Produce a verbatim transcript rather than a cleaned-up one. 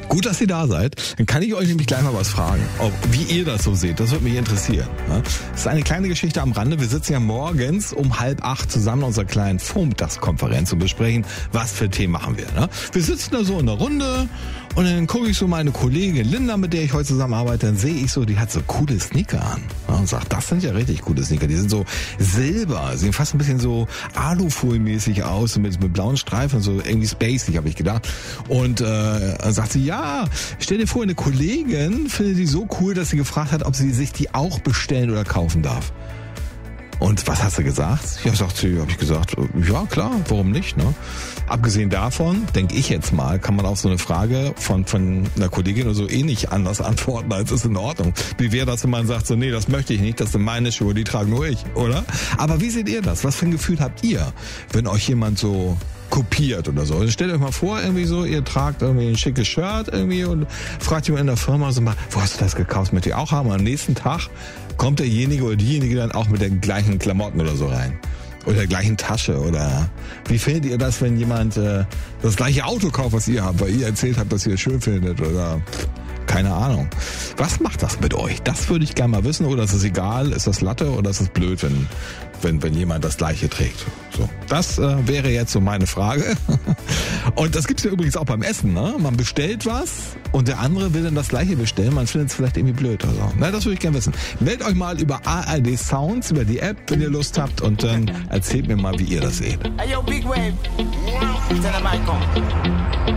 Gut, dass ihr da seid. Dann kann ich euch nämlich gleich mal was fragen, ob, wie ihr das so seht. Das würde mich interessieren. Ja? Das ist eine kleine Geschichte am Rande. Wir sitzen ja morgens um halb acht zusammen in unserer kleinen Vormittagskonferenz und besprechen, was für Themen machen wir. Ne? Wir sitzen da so in der Runde und dann gucke ich so meine Kollegin Linda, mit der ich heute zusammenarbeite, dann sehe ich so, die hat so coole Sneaker an. Ja, und sagt, das sind ja richtig coole Sneaker. Die sind so silber, sehen fast ein bisschen so Alufolie-mäßig aus, mit, mit blauen Streifen, so irgendwie spacey, habe ich gedacht. Und äh, dann sagt sie, ja, stell dir vor, eine Kollegin findet die so cool, dass sie gefragt hat, ob sie sich die auch bestellen oder kaufen darf. Und was hast du gesagt? Ja, sagt sie, habe ich gesagt, ja klar, warum nicht, ne? Abgesehen davon, denke ich jetzt mal, kann man auf so eine Frage von von einer Kollegin oder so eh nicht anders antworten, als ist in Ordnung. Wie wäre das, wenn man sagt so, nee, das möchte ich nicht, das sind meine Schuhe, die tragen nur ich, oder? Aber wie seht ihr das? Was für ein Gefühl habt ihr, wenn euch jemand so kopiert oder so? Also stellt euch mal vor, irgendwie so, ihr tragt irgendwie ein schickes Shirt irgendwie und fragt jemand in der Firma so mal, wo hast du das gekauft? Möchtet ihr auch haben? Und am nächsten Tag kommt derjenige oder diejenige dann auch mit den gleichen Klamotten oder so rein. Oder der gleichen Tasche. Oder wie findet ihr das, wenn jemand äh, das gleiche Auto kauft, was ihr habt, weil ihr erzählt habt, dass ihr es schön findet? Oder keine Ahnung. Was macht das mit euch? Das würde ich gerne mal wissen. Oder ist es egal? Ist das Latte oder ist es blöd, wenn, wenn, wenn jemand das Gleiche trägt? So, das äh, wäre jetzt so meine Frage. Und das gibt's ja übrigens auch beim Essen. Ne? Man bestellt was und der andere will dann das Gleiche bestellen. Man findet es vielleicht irgendwie blöd oder so. Na, das würde ich gerne wissen. Meldet euch mal über A R D Sounds, über die App, wenn ihr Lust habt. Und dann erzählt mir mal, wie ihr das seht. Hey, yo, Big Wave. Tell them I come.